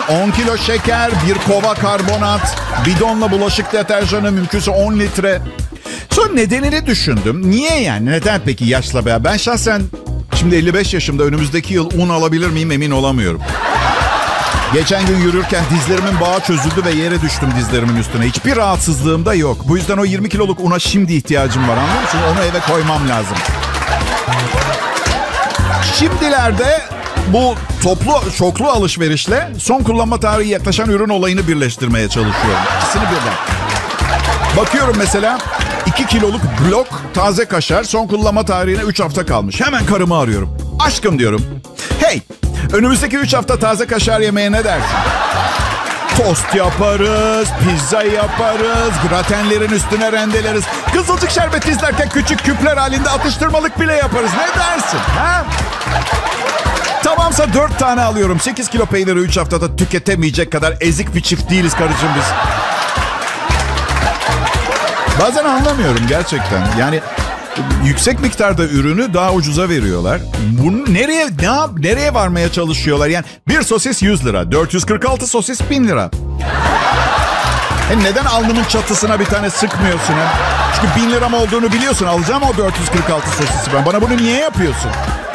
10 kilo şeker, bir kova karbonat, bidonla bulaşık deterjanı, mümkünse 10 litre. Sonra nedenini düşündüm. Niye yani? Neden peki yaşla beraber? Ben şahsen şimdi 55 yaşımda, önümüzdeki yıl un alabilir miyim emin olamıyorum. Geçen gün yürürken dizlerimin bağı çözüldü ve yere düştüm dizlerimin üstüne. Hiçbir rahatsızlığım da yok. Bu yüzden o 20 kiloluk una şimdi ihtiyacım var, anlıyor musun? Onu eve koymam lazım. Şimdilerde bu çoklu alışverişle son kullanma tarihi yaklaşan ürün olayını birleştirmeye çalışıyorum. İkisini birden. Bakıyorum mesela 2 kiloluk blok taze kaşar son kullanma tarihine 3 hafta kalmış. Hemen karımı arıyorum. Aşkım diyorum. Hey, önümüzdeki 3 hafta taze kaşar yemeye ne dersin? Tost yaparız, pizza yaparız, gratenlerin üstüne rendeleriz. Kızılcık şerbeti izlerken küçük küpler halinde atıştırmalık bile yaparız. Ne dersin? Ha? Tamamsa 4 tane alıyorum. 8 kilo peyniri 3 haftada tüketemeyecek kadar ezik bir çift değiliz karıcığım biz. Bazen anlamıyorum gerçekten. Yani yüksek miktarda ürünü daha ucuza veriyorlar. Bunu nereye varmaya çalışıyorlar? Yani bir sosis 100 lira, 446 sosis 1000 lira. Neden alnımın çatısına bir tane sıkmıyorsun? He? Çünkü 1000 liram olduğunu biliyorsun. Alacağım o 446 sosisi ben. Bana bunu niye yapıyorsun?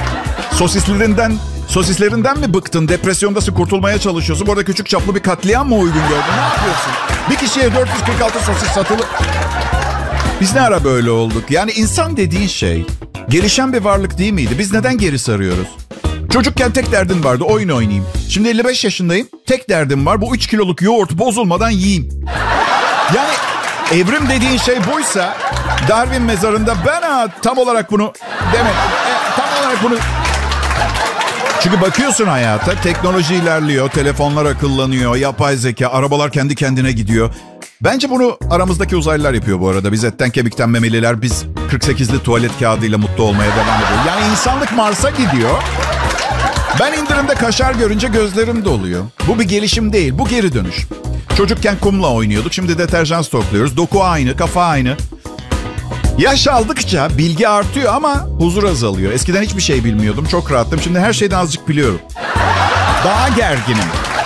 Sosislerinden mi bıktın? Depresyondasın, kurtulmaya çalışıyorsun. Bu arada küçük çaplı bir katliam mı uygun gördün? Ne yapıyorsun? Bir kişiye 446 sosis satılıp... Biz ne ara böyle olduk? Yani insan dediğin şey gelişen bir varlık değil miydi? Biz neden geri sarıyoruz? Çocukken tek derdin vardı, oyun oynayayım. Şimdi 55 yaşındayım, tek derdim var, bu 3 kiloluk yoğurt bozulmadan yiyeyim. Yani evrim dediğin şey buysa Darwin mezarında ben tam olarak bunu demedim. Tam olarak bunu... Çünkü bakıyorsun hayata, teknoloji ilerliyor, telefonlar akıllanıyor, yapay zeka, arabalar kendi kendine gidiyor. Bence bunu aramızdaki uzaylılar yapıyor bu arada. Biz etten kemikten memeliler, biz 48'li tuvalet kağıdıyla mutlu olmaya devam ediyor. Yani insanlık Mars'a gidiyor. Ben indirimde kaşar görünce gözlerim doluyor. Bu bir gelişim değil, bu geri dönüş. Çocukken kumla oynuyorduk, şimdi deterjan stokluyoruz. Doku aynı, kafa aynı. Yaş aldıkça bilgi artıyor ama huzur azalıyor. Eskiden hiçbir şey bilmiyordum, çok rahattım. Şimdi her şeyden azıcık biliyorum. Daha gerginim.